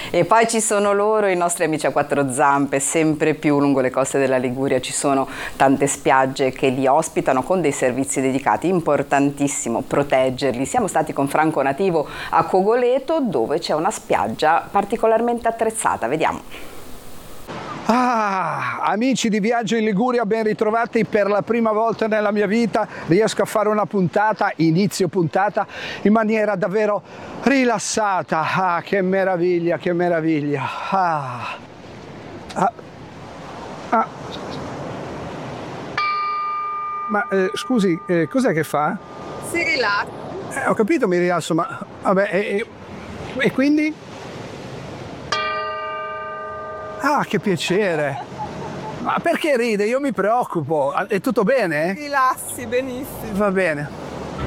E poi ci sono loro, i nostri amici a quattro zampe, sempre più lungo le coste della Liguria ci sono tante spiagge che li ospitano con dei servizi dedicati, importantissimo proteggerli. Siamo stati con Franco Nativo a Cogoleto, dove c'è una spiaggia particolarmente attrezzata, vediamo. Amici di Viaggio in Liguria, ben ritrovati. Per la prima volta nella mia vita riesco a fare una puntata, inizio puntata, in maniera davvero rilassata. Che meraviglia, che meraviglia. Ma scusi, cos'è che fa? Si rilassa. Ho capito, mi rilasso, ma vabbè, e quindi? Che piacere! Ma perché ride? Io mi preoccupo. È tutto bene? Rilassi, benissimo. Va bene.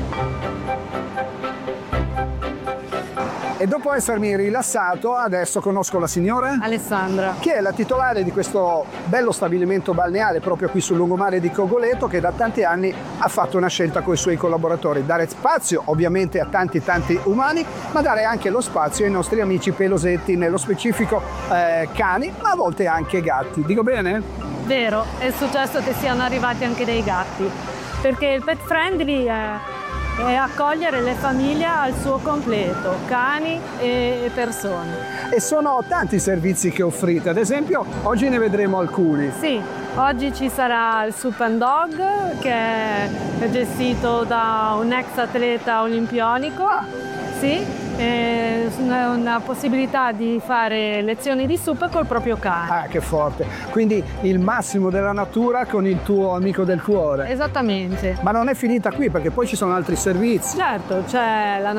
E dopo essermi rilassato, adesso conosco la signora Alessandra, che è la titolare di questo bello stabilimento balneare proprio qui sul lungomare di Cogoleto, che da tanti anni ha fatto una scelta con i suoi collaboratori: dare spazio ovviamente a tanti umani, ma dare anche lo spazio ai nostri amici pelosetti, nello specifico cani, ma a volte anche gatti. Dico bene? vero, è successo che siano arrivati anche dei gatti, perché il pet friendly è accogliere le famiglie al suo completo, cani e persone. E sono tanti i servizi che offrite, ad esempio oggi ne vedremo alcuni. Sì, oggi ci sarà il Soup and Dog, che è gestito da un ex atleta olimpionico. Sì, è una possibilità di fare lezioni di sup col proprio cane. Che forte! Quindi il massimo della natura con il tuo amico del cuore. Esattamente. Ma non è finita qui, perché poi ci sono altri servizi. Certo, c'è la